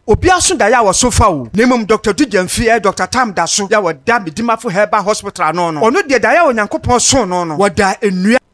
obi aso da ya wo sofa o nemum Dr. Dujamfi Dr. Tam da so ya wo da Medimafo Herbal Hospital no ono de da ya onyankopon so no no wo da enua